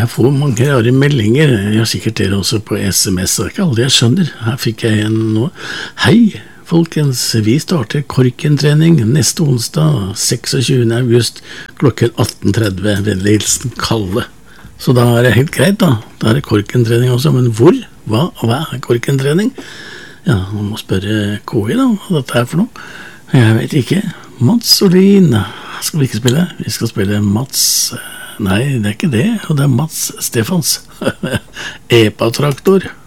Jeg får mange rare meldinger. Jeg har sikkert dere også på SMS. Det ikke alle jeg skjønner. Her fikk jeg en nå. Hei, folkens. Vi starter korkentrening neste onsdag, 26. august, klokken 18:30. Vennlig hilsen Kalle. Så da det helt greit da. Da det korkentrening også. Men hvor? Hva korkentrening? Ja, man må spørre KI da, hva dette for noe. Jeg vet ikke. Mats Olin. Skal vi ikke spille? Vi skal spille Mats... Nei, det ikke det, og det Mats Stefans. Epa-traktor.